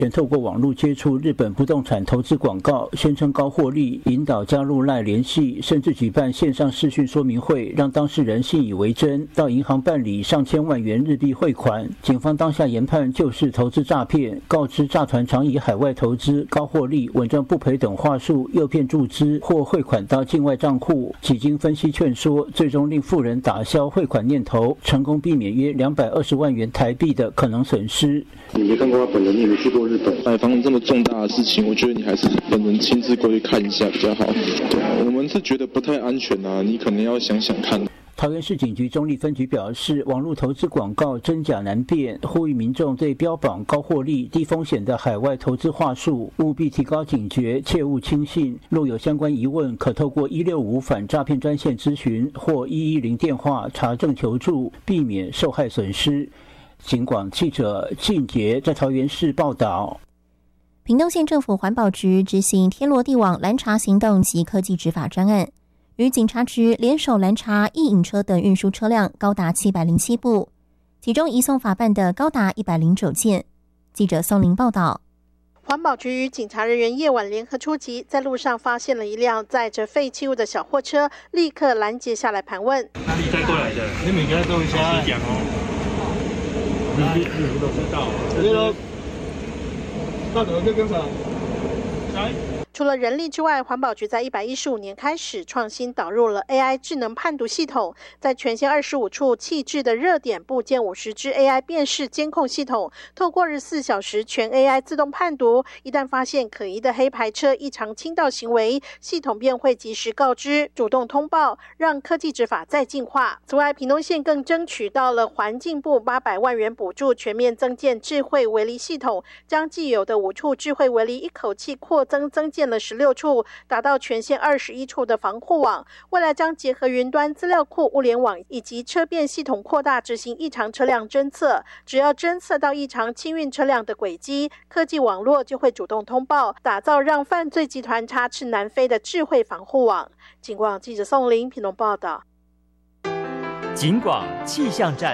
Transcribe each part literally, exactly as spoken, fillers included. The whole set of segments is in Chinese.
透过网络接触日本不动产投资广告，宣称高获利，引导加入赖联系，甚至举办线上视讯说明会，让当事人信以为真，到银行办理上千万元日币汇款。警方当下研判就是投资诈骗，告知诈团常以海外投资、高获利、稳赚不赔等话术诱骗注资或汇款到境外账户。几经分析劝说，最终令富人打消汇款念头，成功避免约两百二十万元台币的可能损失。 你没看过他本人，你也没去过日本，买房这么重大的事情，我觉得你还是本人亲自过去看一下比较好。我们是觉得不太安全啊，你可能要想想看。 桃园市警局中坜分局表示，网络投资广告真假难辨，呼吁民众对标榜高获利、低风险的海外投资话术务必提高警觉，切勿轻信。若有相关疑问，可透过一六五反诈骗专线咨询或一一零电话查证求助，避免受害损失。警广记者靳杰在桃园市报道。 屏东县政府环保局执行天罗地网拦查行动及科技执法专案，与警察局联手拦查易饮车等运输车辆高达七百零七部，其中移送法办的高达一百零九件。记者宋林报道。 环保局与警察人员夜晚联合出击，在路上发现了一辆载着废弃物的小货车，立刻拦截下来盘问。 哪里带过来的？你每个人都有详细讲哦。你你你都知道。对喽。那怎么就跟上？来。 除了人力之外，环保局在一百一十五年开始创新导入了 A I 智能判读系统，在全县二十五处弃置的热点部件五十支 A I 辨识监控系统，透过二十四小时全 A I 自动判读，一旦发现可疑的黑牌车异常倾倒行为，系统便会及时告知，主动通报，让科技执法再进化。此外，屏东县更争取到了环境部八百万元补助，全面增建智慧围篱系统，将既有的五处智慧围篱一口气扩增增建了十六处，达到全县二十一处的防护网。未来将结合云端资料库、物联网以及车变系统扩大执行异常车辆侦测，只要侦测到异常清运车辆的轨迹，科技网络就会主动通报，打造让犯罪集团插翅难飞的智慧防护网。警广记者宋林屏东报道。 警广气象站。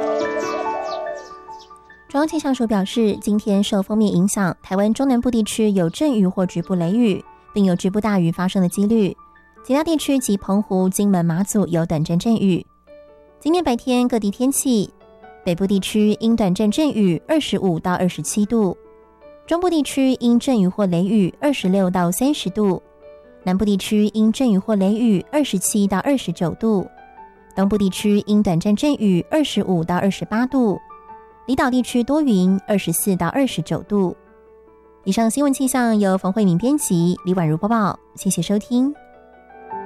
中央气象署表示，今天受锋面影响，台湾中南部地区有阵雨或局部雷雨，并有局部大雨发生的几率。其他地区及澎湖、金门、马祖有短暂阵雨。今天白天各地天气：北部地区因短暂阵雨，二十五到二十七度；中部地区因阵雨或雷雨，二十六到三十度；南部地区因阵雨或雷雨，二十七到二十九度；东部地区因短暂阵雨，二十五到二十八度。离岛地区多云，二十四到二十九度。以上新闻气象由冯慧敏编辑，李婉如播报，谢谢收听。